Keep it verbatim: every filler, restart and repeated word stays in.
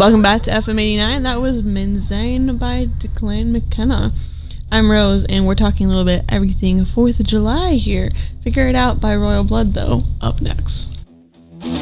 Welcome back to F M eighty-nine. That was Minzane by Declan McKenna. I'm Rose, and we're talking a little bit everything fourth of July here. Figure It Out by Royal Blood, though, up next.